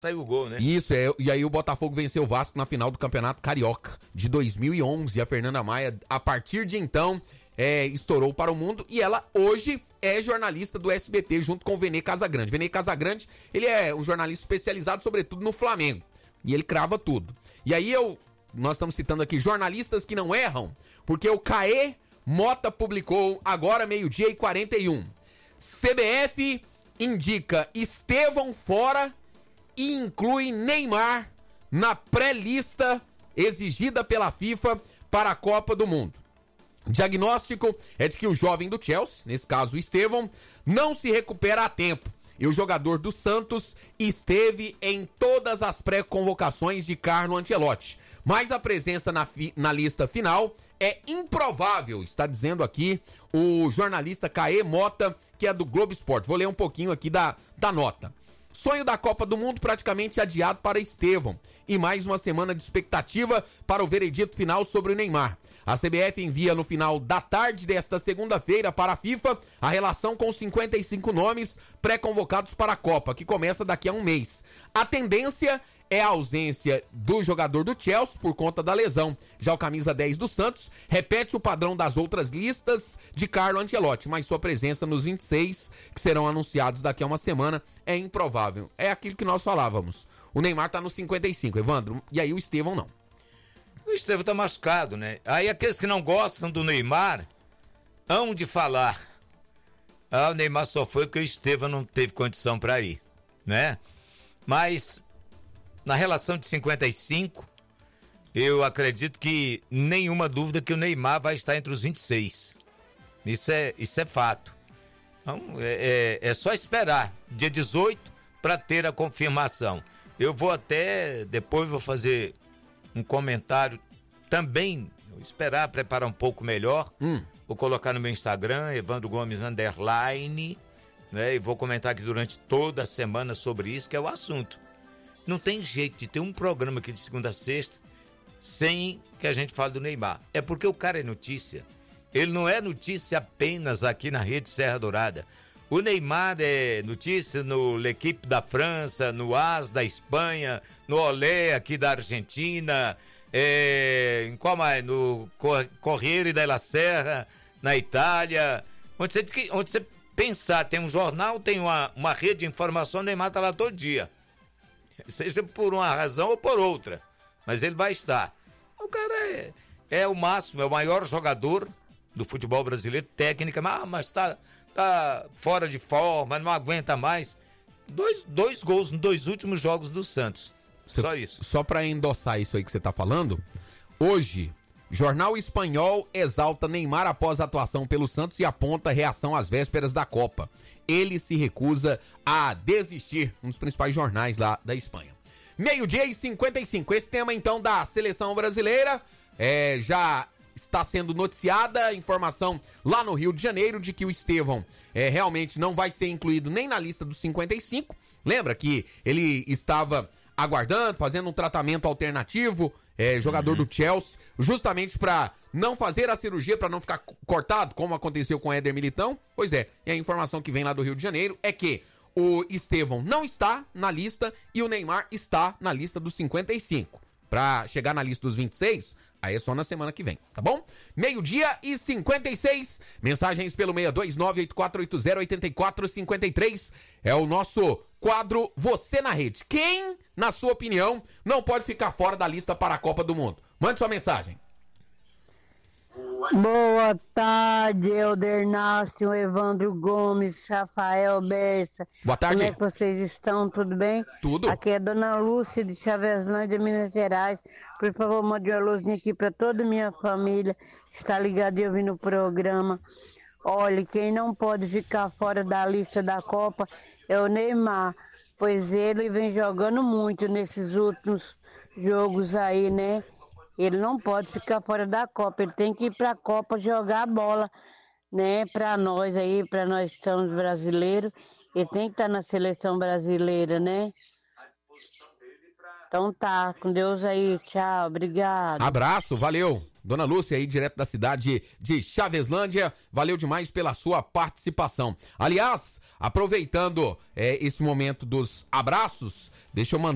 Saiu o gol, né? Isso, e aí o Botafogo venceu o Vasco na final do Campeonato Carioca de 2011. A Fernanda Maia, a partir de então, estourou para o mundo e ela hoje é jornalista do SBT junto com o Vene Casagrande. Vene Casagrande, ele é um jornalista especializado sobretudo no Flamengo e ele crava tudo. E aí nós estamos citando aqui jornalistas que não erram, porque o Caê Mota publicou agora 12h41. CBF indica Estevão fora e inclui Neymar na pré-lista exigida pela FIFA para a Copa do Mundo. O diagnóstico é de que o jovem do Chelsea, nesse caso o Estevão, não se recupera a tempo. E o jogador do Santos esteve em todas as pré-convocações de Carlo Ancelotti. Mas a presença na lista final é improvável, está dizendo aqui o jornalista Caê Mota, que é do Globo Esporte. Vou ler um pouquinho aqui da nota. Sonho da Copa do Mundo praticamente adiado para Estevão. E mais uma semana de expectativa para o veredito final sobre o Neymar. A CBF envia no final da tarde desta segunda-feira para a FIFA a relação com 55 nomes pré-convocados para a Copa, que começa daqui a um mês. A tendência é a ausência do jogador do Chelsea por conta da lesão. Já o camisa 10 do Santos repete o padrão das outras listas de Carlo Ancelotti, mas sua presença nos 26, que serão anunciados daqui a uma semana, é improvável. É aquilo que nós falávamos. O Neymar tá nos 55, Evandro, e aí o Estevão não. O Estevão tá machucado, né? Aí aqueles que não gostam do Neymar hão de falar: o Neymar só foi porque o Estevão não teve condição para ir, né? Mas na relação de 55, eu acredito que nenhuma dúvida que o Neymar vai estar entre os 26. Isso é fato. Então, é só esperar dia 18 para ter a confirmação. Eu vou depois vou fazer um comentário também, esperar preparar um pouco melhor. Vou colocar no meu Instagram, Evandro Gomes _, né? E vou comentar aqui durante toda a semana sobre isso, que é o assunto. Não tem jeito de ter um programa aqui de segunda a sexta sem que a gente fale do Neymar. É porque o cara é notícia. Ele não é notícia apenas aqui na Rede Serra Dourada. O Neymar é notícia no L'Equipe da França, no AS da Espanha, no Olé aqui da Argentina, em qual mais? No Corriere della Serra, na Itália. Onde você pensar, tem um jornal, tem uma rede de informação, o Neymar está lá todo dia. Seja por uma razão ou por outra, mas ele vai estar. O cara é o máximo, é o maior jogador do futebol brasileiro, técnica, mas tá fora de forma, não aguenta mais. Dois gols nos 2 últimos jogos do Santos. Só isso. Só para endossar isso aí que você tá falando, hoje, Jornal Espanhol exalta Neymar após a atuação pelo Santos e aponta reação às vésperas da Copa. Ele se recusa a desistir, um dos principais jornais lá da Espanha. 12h55, esse tema então da seleção brasileira já está sendo noticiada a informação lá no Rio de Janeiro de que o Estevão realmente não vai ser incluído nem na lista dos 55. Lembra que ele estava aguardando, fazendo um tratamento alternativo, jogador do Chelsea, justamente para não fazer a cirurgia, para não ficar cortado, como aconteceu com o Éder Militão. Pois é, e a informação que vem lá do Rio de Janeiro é que o Estevão não está na lista e o Neymar está na lista dos 55. Para chegar na lista dos 26, aí é só na semana que vem, tá bom? 12h56, mensagens pelo 629-8480-8453, é o nosso quadro Você na Rede. Quem, na sua opinião, não pode ficar fora da lista para a Copa do Mundo? Mande sua mensagem. Boa tarde, Elder Nácio, Evandro Gomes, Rafael Berça. Boa tarde. Como é que vocês estão? Tudo bem? Tudo. Aqui é Dona Lúcia de Chaveslândia, Minas Gerais. Por favor, mande uma luzinha aqui para toda a minha família que está ligada e ouvindo o programa. Olha, quem não pode ficar fora da lista da Copa é o Neymar, pois ele vem jogando muito nesses últimos jogos aí, né? Ele não pode ficar fora da Copa, ele tem que ir para a Copa jogar a bola, né? Para nós aí, para nós que somos brasileiros, ele tem que estar na seleção brasileira, né? Então tá, com Deus aí, tchau, obrigado. Abraço, valeu. Dona Lúcia aí, direto da cidade de Chaveslândia, valeu demais pela sua participação. Aliás, aproveitando esse momento dos abraços, deixa eu mandar